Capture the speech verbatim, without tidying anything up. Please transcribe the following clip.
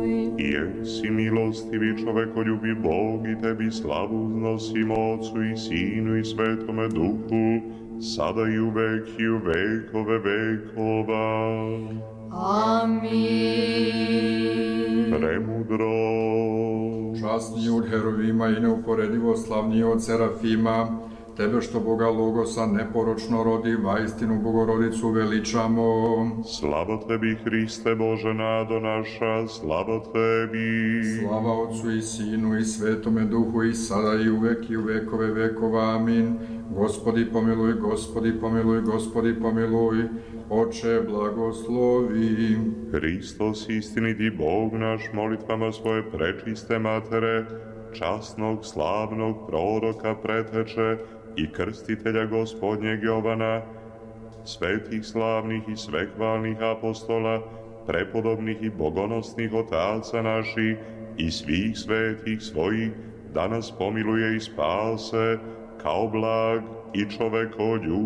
Jesi milostivý čovekoljubi Bog i tebi slavu uznosimo Otcu i Sinu i Svetome Duhu, sada i uvek i u vekove vekova. Amin. Premudro. Časniji od herovima i neuporedivo slavniji od serafima, tebe što Boga Logosa neporočno rodi, vaistinu Bogorodicu veličamo. Slava tebi, Hriste Bože nado naša, slava tebi. Slava Otcu i Sinu i Svetome Duhu i sada i uvek i u vekove vekova. Amin. Gospodi pomiluj, Gospodi pomiluj, Gospodi pomiluj, Oče blagoslovi. Hristos istiniti Bog naš molitvama svoje prečiste matere, časnog, slavnog proroka preteče i krstitelja Gospodnjeg Jovana, svetih slavnih i svekvalnih apostola, prepodobnih i bogonosnih otaca naših i svih svetih svojih, da nas pomiluje i spase, kao blag i čovekoljub.